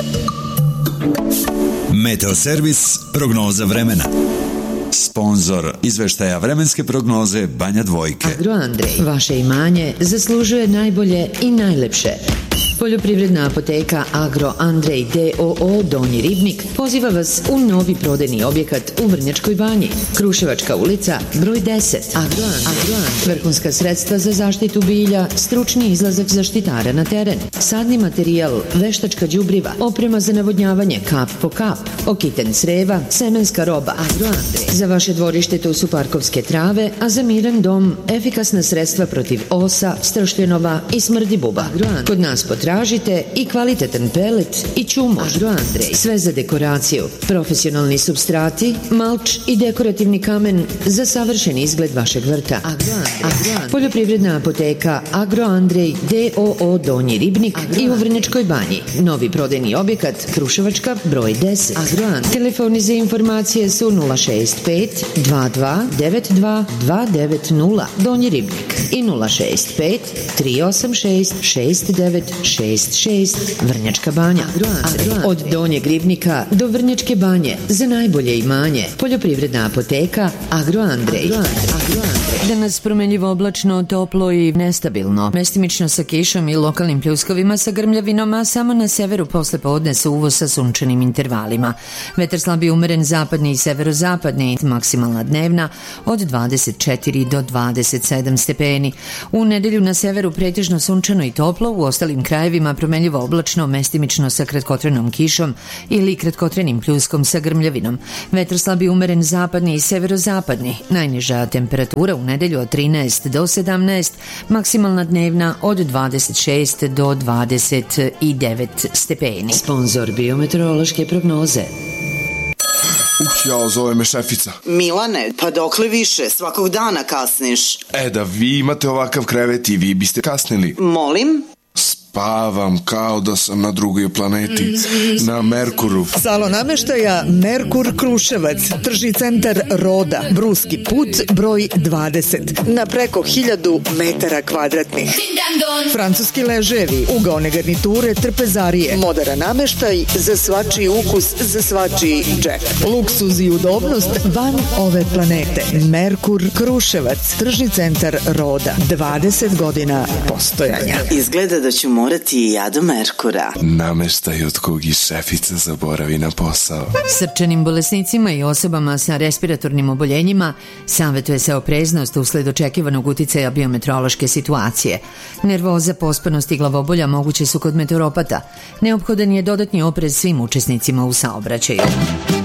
Meteoservis prognoza vremena. Sponzor izveštaja vremenske prognoze Banja Dvojke. Agro Andrej, vaše imanje zaslužuje najbolje i najlepše. Poljoprivredna apoteka Agro Andrej D.O.O. Donji Ribnik poziva vas u novi prodajni objekat u Vrnjačkoj Banji. Kruševačka ulica, broj 10. Agro Andrej. Vrhunska sredstva za zaštitu bilja, stručni izlazak zaštitara na teren, sadni materijal, veštačka đubriva, oprema za navodnjavanje kap po kap, okiten creva, semenska roba. Agro Andrej. Za vaše dvorište tu su parkovske trave, a za miran dom efikasna sredstva protiv osa, stršljenova i smrdi buba. Kod nas potražite i kvalitetan pelet i čumo. Agro Andrej. Sve za dekoraciju, profesionalni supstrati, malč i dekorativni kamen za savršen izgled vašeg vrta. Agro Andrej. Poljoprivredna apoteka Agro Andrej D.O.O. Donji Ribnik i u Vrnjačkoj Banji. Novi prodajni objekat Kruševačka broj 10. Agro Andrej. Telefoni za informacije su 065 22 92 290 Donji Ribnik i 065 386 6966 Vrnjačka Banja. Od Donjeg Ribnika do Vrnjačke Banje za najbolje imanje. Poljoprivredna apoteka Agro Andrej. Danas promenljivo oblačno, toplo i nestabilno. Mestimično sa kišom i lokalnim pljuskovima sa grmljavinom, a samo na severu posle podne sa uvo sa sunčanim intervalima. Vetar slabi umeren zapadni i severozapadni, maksimalna dnevna od 24 do 27 stepeni. U nedelju na severu pretežno sunčano i toplo, u ostalim krajevima promenljivo oblačno, mestimično sa kratkotrenom kišom ili kratkotrenim pljuskom sa grmljavinom. Vetar slabi umeren zapadni i severozapadni. Najniža temperatura u nedelju od 13 do 17, maksimalna dnevna od 26 do 29 stepeni. Sponzor biometeorološke prognoze. Jao, zove me šefica. Milane, pa dokle više? Svakog dana kasniš. Da vi imate ovakav krevet i vi biste kasnili. Molim? Spavam kao da sam na drugoj planeti, na Merkuru. Salo nameštaja Merkur Kruševac, tržni centar Roda, Bruski put, broj 20, na preko 1000 metara kvadratnih. Francuski leževi, ugaone garniture, trpezarije, moderan nameštaj za svačiji ukus, za svačiji džep. Luksuz i udobnost van ove planete. Merkur Kruševac, tržni centar Roda, 20 godina postojanja. Izgleda da ću morati i ja do Merkura. Nameštaj od kog i šefica zaboravi na posao. Srčanim bolesnicima i osobama sa respiratornim oboljenjima savjetuje se opreznost usled očekivanog uticaja biometeorološke situacije. Nervoza, pospanost i glavobolja moguće su kod meteoropata. Neophodan je dodatni oprez svim učesnicima u saobraćaju.